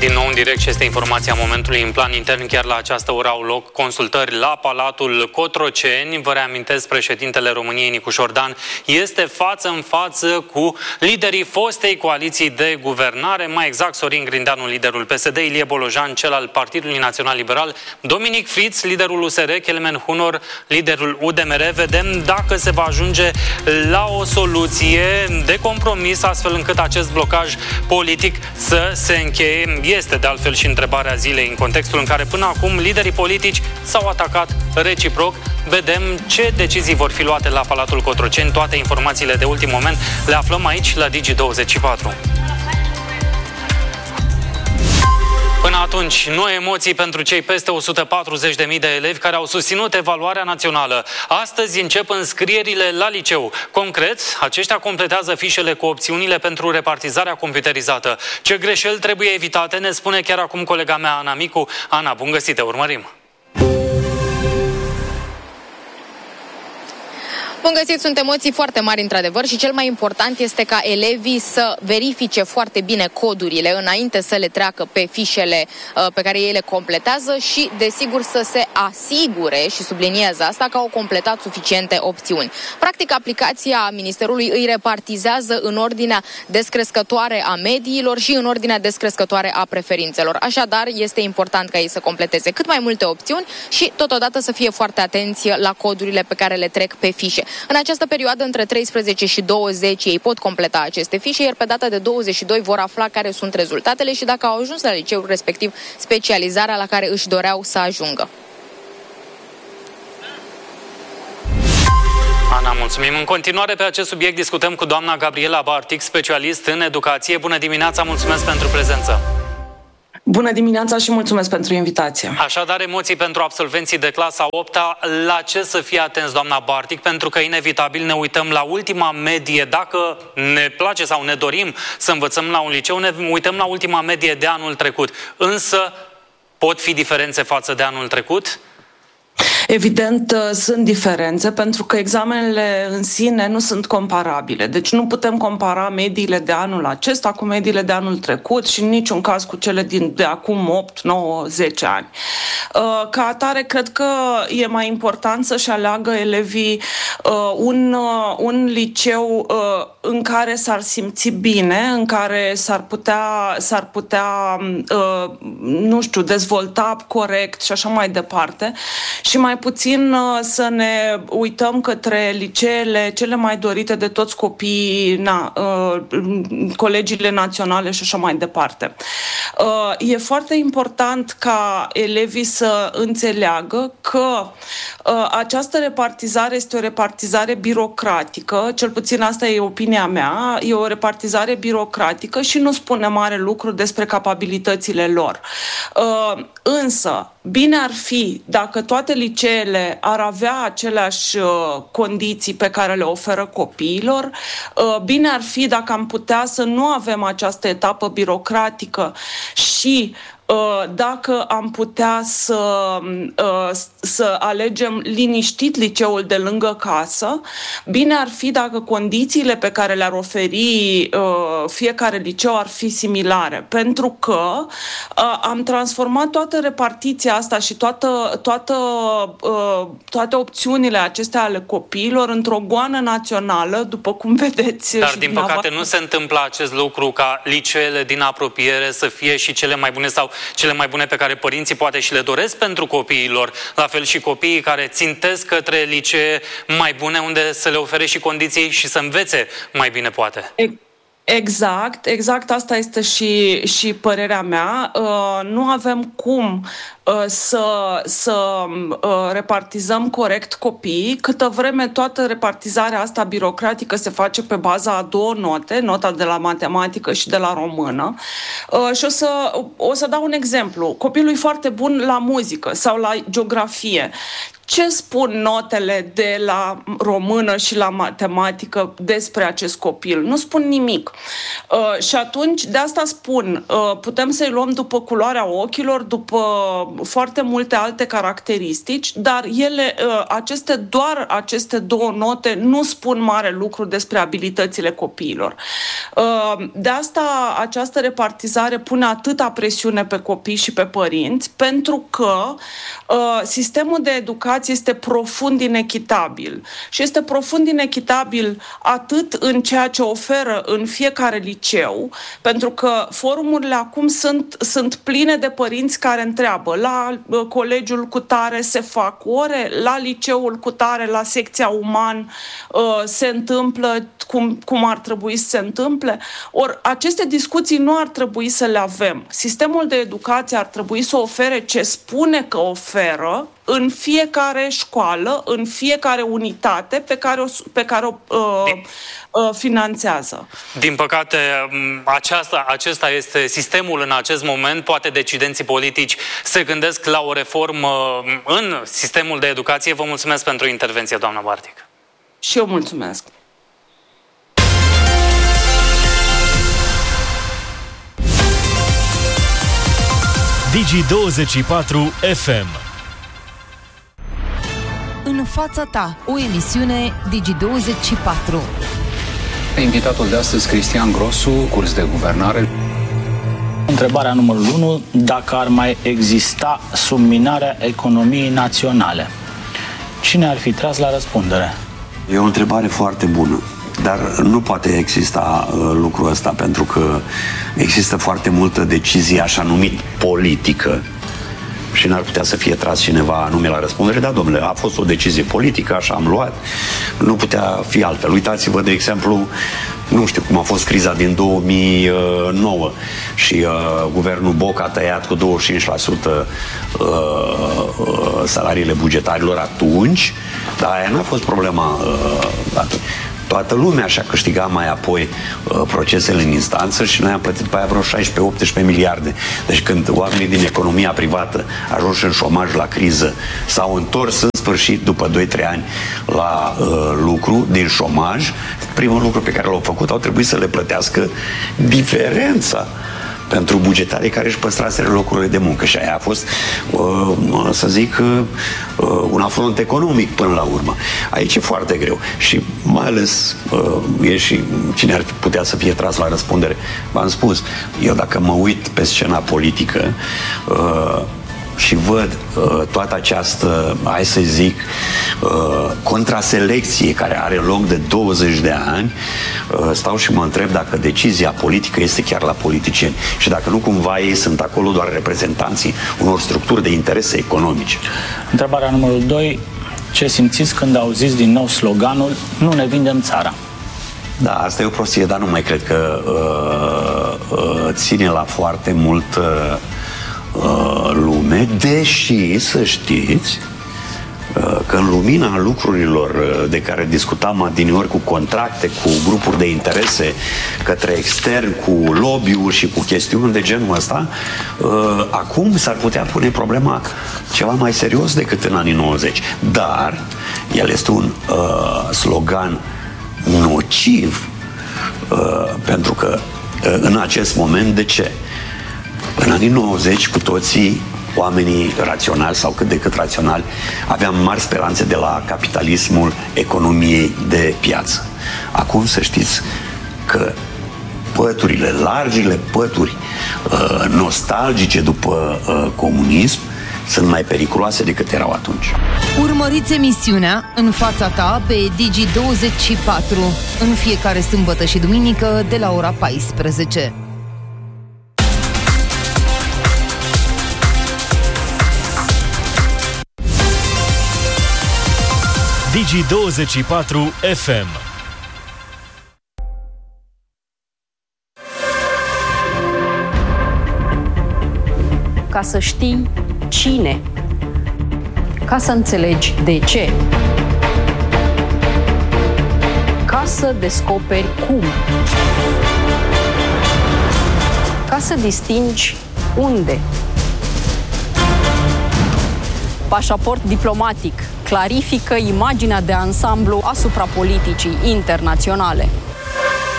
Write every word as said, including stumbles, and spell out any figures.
Din nou în direct și este informația momentului în plan intern. Chiar la această oră au loc consultări la Palatul Cotroceni. Vă reamintesc, președintele României, Nicu Șordan, este față în față cu liderii fostei coaliții de guvernare, mai exact Sorin Grindeanu, liderul P S D, Ilie Bolojan, cel al Partidului Național Liberal, Dominic Friț, liderul U S R, Kelemen Hunor, liderul U D M R. Vedem dacă se va ajunge la o soluție de compromis, astfel încât acest blocaj politic să se încheie. Este de altfel și întrebarea zilei, în contextul în care până acum liderii politici s-au atacat reciproc. Vedem ce decizii vor fi luate la Palatul Cotroceni. Toate informațiile de ultim moment le aflăm aici la Digi douăzeci și patru. Până atunci, noi emoții pentru cei peste o sută patruzeci de mii de elevi care au susținut evaluarea națională. Astăzi încep înscrierile la liceu. Concret, aceștia completează fișele cu opțiunile pentru repartizarea computerizată. Ce greșeli trebuie evitate, ne spune chiar acum colega mea, Ana Micu. Ana, bun găsit, te urmărim! Bun găsit, sunt emoții foarte mari într-adevăr și cel mai important este ca elevii să verifice foarte bine codurile înainte să le treacă pe fișele uh, pe care ei le completează și, desigur, să se asigure, și subliniez asta, că au completat suficiente opțiuni. Practic, aplicația Ministerului îi repartizează în ordinea descrescătoare a mediilor și în ordinea descrescătoare a preferințelor. Așadar, este important ca ei să completeze cât mai multe opțiuni și, totodată, să fie foarte atenți la codurile pe care le trec pe fișe. În această perioadă, între treisprezece și douăzeci, ei pot completa aceste fișe, iar pe data de douăzeci și doi vor afla care sunt rezultatele și dacă au ajuns la liceul respectiv specializarea la care își doreau să ajungă. Ana, mulțumim. În continuare pe acest subiect discutăm cu doamna Gabriela Bartic, specialist în educație. Bună dimineața, mulțumesc pentru prezență. Bună dimineața și mulțumesc pentru invitație. Așadar, emoții pentru absolvenții de clasa a opta. La ce să fie atenți, doamna Bartic? Pentru că inevitabil ne uităm la ultima medie. Dacă ne place sau ne dorim să învățăm la un liceu, ne uităm la ultima medie de anul trecut. Însă pot fi diferențe față de anul trecut? Evident, sunt diferențe pentru că examenele în sine nu sunt comparabile. Deci nu putem compara mediile de anul acesta cu mediile de anul trecut și în niciun caz cu cele din, de acum opt, nouă, zece ani. Ca atare, cred că e mai important să-și aleagă elevii un, un liceu în care s-ar simți bine, în care s-ar putea, s-ar putea, nu știu, dezvolta corect și așa mai departe. Și mai puțin să ne uităm către liceele cele mai dorite de toți copiii, na, colegiile naționale și așa mai departe. E foarte important ca elevii să înțeleagă că această repartizare este o repartizare birocratică, cel puțin asta e opinia mea, e o repartizare birocratică și nu spune mare lucru despre capabilitățile lor. Însă, bine ar fi dacă toate liceele ar avea aceleași uh, condiții pe care le oferă copiilor. Uh, bine ar fi dacă am putea să nu avem această etapă birocratică și dacă am putea să, să alegem liniștit liceul de lângă casă, bine ar fi dacă condițiile pe care le-ar oferi fiecare liceu ar fi similare. Pentru că am transformat toată repartiția asta și toată, toată, toate opțiunile acestea ale copiilor într-o goană națională, după cum vedeți. Dar, din păcate, nu se întâmplă acest lucru ca liceele din apropiere să fie și cele mai bune sau cele mai bune pe care părinții poate și le doresc pentru copiilor, la fel și copiii care țintesc către licee mai bune unde să le ofere și condiții și să învețe mai bine poate. Exact, exact asta este și, și părerea mea. Uh, nu avem cum uh, să, să uh, repartizăm corect copiii, câtă vreme toată repartizarea asta birocratică se face pe baza a două note, nota de la matematică și de la română. Uh, și o să, o să dau un exemplu. Copilul e foarte bun la muzică sau la geografie. Ce spun notele de la română și la matematică despre acest copil? Nu spun nimic. Uh, și atunci, de asta spun, uh, putem să-i luăm după culoarea ochilor, după foarte multe alte caracteristici, dar ele, uh, aceste, doar aceste două note nu spun mare lucru despre abilitățile copiilor. Uh, de asta această repartizare pune atâta presiune pe copii și pe părinți, pentru că uh, sistemul de educație este profund inechitabil. Și este profund inechitabil atât în ceea ce oferă în fiecare liceu, pentru că forumurile acum sunt, sunt pline de părinți care întreabă: la uh, colegiul cutare se fac ore, la liceul cutare, la secția uman uh, se întâmplă cum, cum ar trebui să se întâmple. Ori aceste discuții nu ar trebui să le avem. Sistemul de educație ar trebui să ofere ce spune că oferă în fiecare școală, în fiecare unitate pe care o, pe care o uh, uh, finanțează. Din păcate, aceasta, acesta este sistemul în acest moment. Poate decidenții politici se gândesc la o reformă în sistemul de educație. Vă mulțumesc pentru intervenție, doamna Bartic. Și eu mulțumesc. Digi douăzeci și patru F M. În fața ta, o emisiune Digi douăzeci și patru. Invitatul de astăzi, Cristian Grosu, curs de guvernare. Întrebarea numărul unu, dacă ar mai exista subminarea economiei naționale, cine ar fi tras la răspundere? E o întrebare foarte bună, dar nu poate exista uh, lucrul ăsta, pentru că există foarte multă decizie așa numit politică și n-ar putea să fie tras cineva anume la răspundere. Da, domnule, a fost o decizie politică, așa am luat, nu putea fi altfel. Uitați-vă, de exemplu, nu știu cum a fost criza din două mii nouă și uh, guvernul Boc a tăiat cu douăzeci și cinci la sută uh, uh, salariile bugetarilor atunci, dar aia n-a fost problema uh, atunci. Toată lumea și-a câștigat mai apoi uh, procesele în instanță și noi am plătit pe aia vreo șaisprezece optsprezece miliarde. Deci când oamenii din economia privată ajunși în șomaj la criză s-au întors în sfârșit după doi trei ani la uh, lucru din șomaj, primul lucru pe care l-au făcut, au trebuit să le plătească diferența pentru bugetarii care își păstraseră locurile de muncă. Și aia a fost, uh, să zic, uh, un afront economic până la urmă. Aici e foarte greu. Și mai ales uh, e și cine ar putea să fie tras la răspundere. V-am spus, eu dacă mă uit pe scena politică uh, și văd uh, toată această, hai să zic, uh, contraselecție care are loc de douăzeci de ani, uh, stau și mă întreb dacă decizia politică este chiar la politicieni și dacă nu cumva ei sunt acolo doar reprezentanții unor structuri de interese economice. Întrebarea numărul doi, ce simțiți când auziți din nou sloganul "Nu ne vindem țara"? Da, asta e o prostie, dar nu mai cred că uh, uh, ține la foarte mult uh, lume, deși să știți că în lumina lucrurilor de care discutam adineori, cu contracte, cu grupuri de interese către extern, cu lobby-uri și cu chestiuni de genul ăsta, acum s-ar putea pune problema ceva mai serios decât în anii nouăzeci. Dar el este un uh, slogan nociv uh, pentru că uh, în acest moment, de ce? În anii nouăzeci, cu toții, oamenii raționali sau cât de cât raționali, aveam mari speranțe de la capitalismul economiei de piață. Acum să știți că păturile, largile pături uh, nostalgice după uh, comunism sunt mai periculoase decât erau atunci. Urmăriți emisiunea În fața ta pe Digi douăzeci și patru în fiecare sâmbătă și duminică de la ora paisprezece. Digi douăzeci și patru F M. Ca să știi cine, ca să înțelegi de ce, ca să descoperi cum, ca să distingi unde. Pașaport diplomatic, clarifică imaginea de ansamblu asupra politicii internaționale.